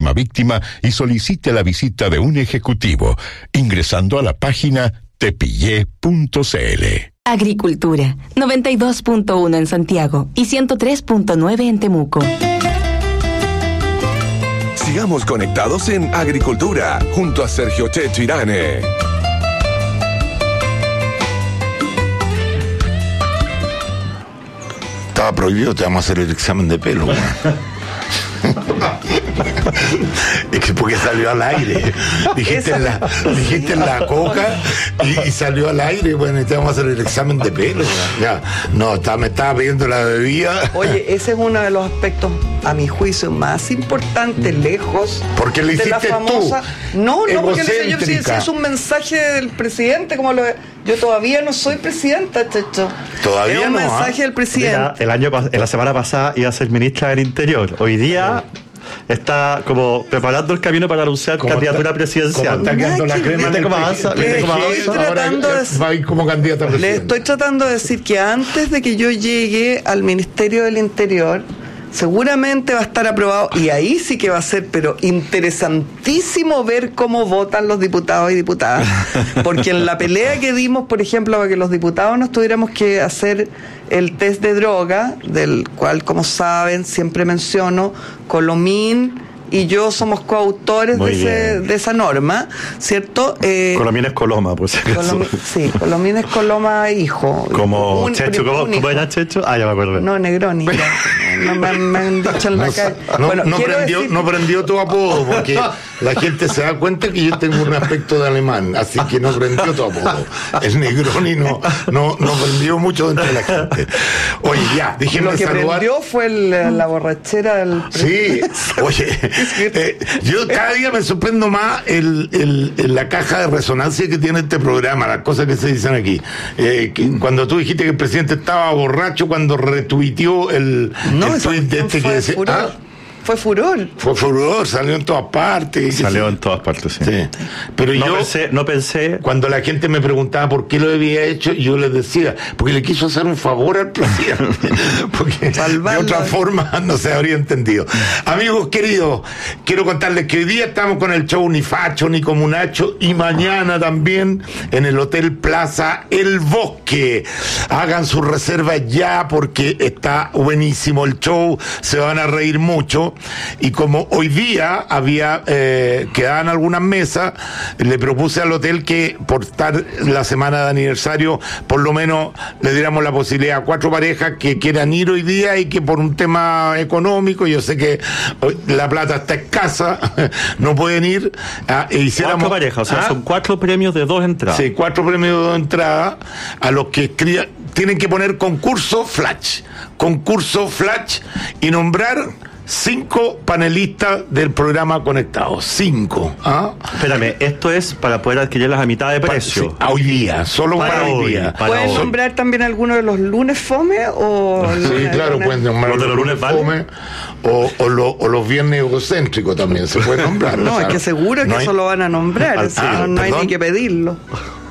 próxima víctima y solicite la visita de un ejecutivo ingresando a la página tepillé.cl. Agricultura, 92.1 en Santiago y 103.9 en Temuco. Sigamos conectados en Agricultura, junto a Sergio Checho Irane. Estaba prohibido, te vamos a hacer el examen de pelo. Es que porque salió al aire. Dijiste en la coca y salió al aire. Bueno, y te vamos a hacer el examen de pelo. Ya, no, me estaba pidiendo la bebida. Oye, ese es uno de los aspectos, a mi juicio, más importantes, lejos. Porque le hiciste de la famosa... tú. No, porque yo si es un mensaje del presidente, yo todavía no soy presidenta, Checho. Todavía es un no, mensaje del presidente. Mira, la semana pasada iba a ser ministra del Interior. Hoy día está como preparando el camino para anunciar candidatura presidencial. Está quedando la crema ¿Viste cómo avanza? Va a ir como candidata a presidente. Le estoy tratando de decir que antes de que yo llegue al Ministerio del Interior, seguramente va a estar aprobado, y ahí sí que va a ser, pero interesantísimo ver cómo votan los diputados y diputadas, porque en la pelea que dimos, por ejemplo, para que los diputados nos tuviéramos que hacer el test de droga, del cual, como saben, siempre menciono, Colomín y yo somos coautores de esa norma, ¿cierto? Colomín es Coloma, pues. Sí, Colomín es Coloma, hijo. Como Checho, ¿cómo era Checho? Ah, ya me acuerdo. No, Negroni. No me han dicho en la calle. No prendió tu apodo, porque la gente se da cuenta que yo tengo un aspecto de alemán, así que no prendió tu apodo. El Negroni no prendió mucho dentro de la gente. Oye, ya, déjenme saludar. Lo que prendió fue la borrachera del... Sí, oye... yo cada día me sorprendo más la caja de resonancia que tiene este programa, las cosas que se dicen aquí. Cuando tú dijiste que el presidente estaba borracho cuando retuiteó el tweet de este que decía... Fue furor. Fue furor, salió en todas partes. Salió en todas partes, sí. Pero no pensé. Cuando la gente me preguntaba por qué lo había hecho, yo les decía, porque le quiso hacer un favor al presidente. Porque de otra forma no se habría entendido. Amigos queridos, quiero contarles que hoy día estamos con el show Ni Facho ni Comunacho, y mañana también en el Hotel Plaza El Bosque. Hagan sus reservas ya porque está buenísimo el show, se van a reír mucho. Y como hoy día quedaban algunas mesas, le propuse al hotel que por estar la semana de aniversario, por lo menos le diéramos la posibilidad a 4 parejas que quieran ir hoy día y que por un tema económico, yo sé que la plata está escasa, no pueden ir. Hiciéramos 4 parejas, o sea, son 4 premios de 2 entradas. Sí, 4 premios de 2 entradas a los que tienen que poner concurso flash y nombrar 5 panelistas del programa Conectados. 5. Espérame, esto es para poder adquirirlas a mitad de precio. Hoy día, solo para hoy día. ¿Pueden nombrar también alguno de los lunes fome? Sí, claro, pueden nombrar los de los lunes fome o los viernes egocéntricos también se puede nombrar. No, es que seguro que eso lo van a nombrar, no hay ni que pedirlo.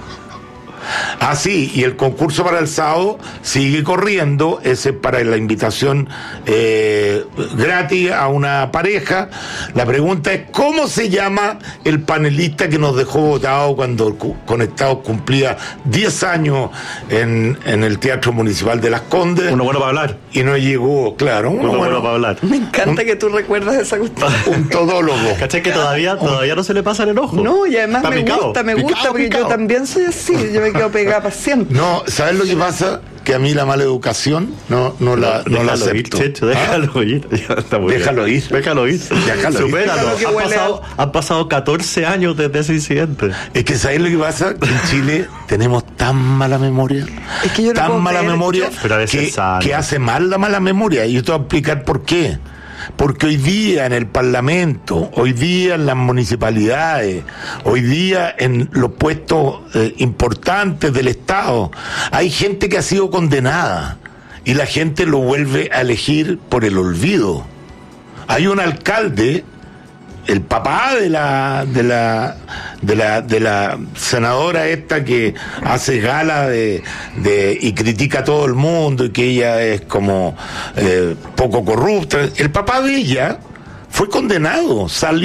Sí, y el concurso para el sábado sigue corriendo, ese para la invitación gratis a una pareja. La pregunta es, ¿cómo se llama el panelista que nos dejó votado cuando Conectados cumplía 10 años en el Teatro Municipal de Las Condes? Uno bueno para hablar. Y no llegó, claro. Uno bueno para hablar. Me encanta que tú recuerdas esa cuestión. Un todólogo. ¿Cachai que todavía no se le pasa el enojo? No, y además me gusta, porque yo también soy así, yo me quedo pegada para siempre. No, ¿sabes lo que pasa? Que a mí la mala educación no la acepto. Déjalo ir. Déjalo ir. Supéralo. Han pasado 14 años desde ese incidente. Es que ¿sabes lo que pasa? Que en Chile tenemos tan mala memoria. Es que yo no tan mala memoria que hace mal la mala memoria. Y yo te voy a explicar por qué. Porque hoy día en el Parlamento, hoy día en las municipalidades, hoy día en los puestos importantes del Estado, hay gente que ha sido condenada y la gente lo vuelve a elegir por el olvido. Hay un alcalde, el papá de la senadora esta que hace gala y critica a todo el mundo y que ella es como poco corrupta. El papá de ella fue condenado, salió